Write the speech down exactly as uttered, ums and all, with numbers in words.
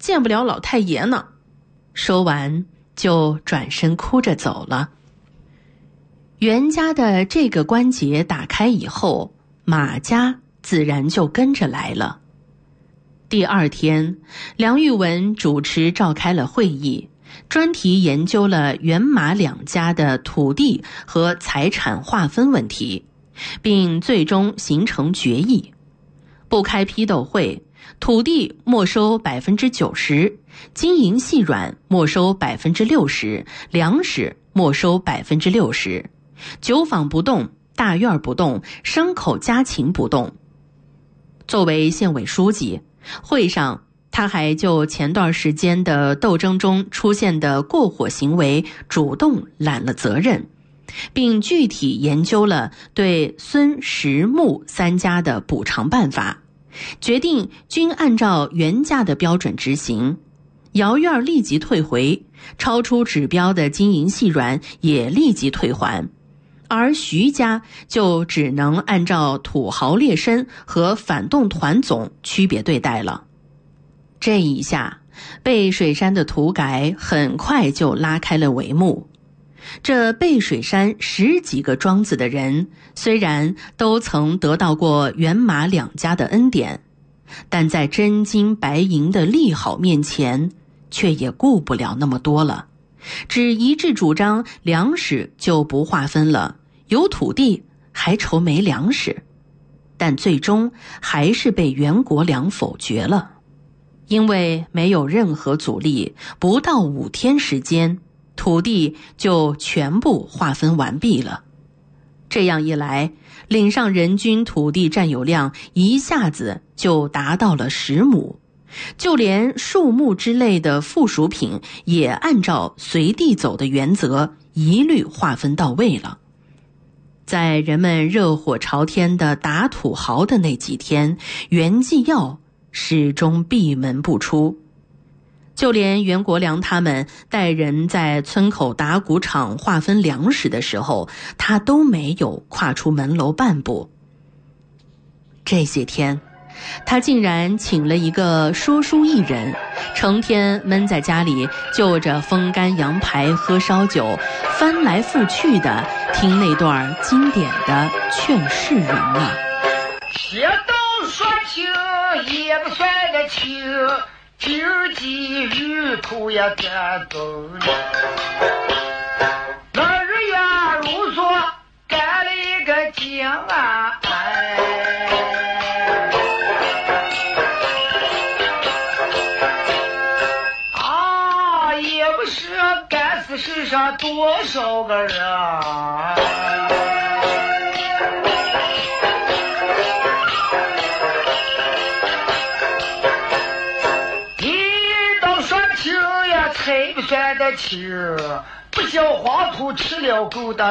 见不了老太爷呢。说完就转身哭着走了。袁家的这个关节打开以后，马家自然就跟着来了。第二天，梁玉文主持召开了会议，专题研究了袁马两家的土地和财产划分问题，并最终形成决议。不开批斗会，土地没收百分之九十，金银细软没收百分之六十，粮食没收百分之六十，酒坊不动，大院不动，牲口家禽不动。作为县委书记，会上他还就前段时间的斗争中出现的过火行为主动揽了责任，并具体研究了对孙石木三家的补偿办法，决定均按照原价的标准执行。姚院立即退回，超出指标的金银细软也立即退还，而徐家就只能按照土豪劣绅和反动团总区别对待了。这一下，背水山的土改很快就拉开了帷幕。这背水山十几个庄子的人，虽然都曾得到过袁马两家的恩典，但在真金白银的利好面前，却也顾不了那么多了，只一致主张粮食就不划分了，有土地还愁没粮食。但最终还是被袁国良否决了。因为没有任何阻力，不到五天时间，土地就全部划分完毕了。这样一来，岭上人均土地占有量一下子就达到了十亩，就连树木之类的附属品也按照随地走的原则一律划分到位了。在人们热火朝天的打土豪的那几天，袁继耀始终闭门不出。就连袁国良他们带人在村口打谷场划分粮食的时候，他都没有跨出门楼半步。这些天，他竟然请了一个说书艺人，成天闷在家里就着风干羊排喝烧酒，翻来覆去的听那段经典的劝世人了。 且都说情也不算的情，今季日头也干走了。那日呀如说干了一个井啊，哎，啊也不是干死世上多少个人啊。才不算得清，不叫黄土吃了够的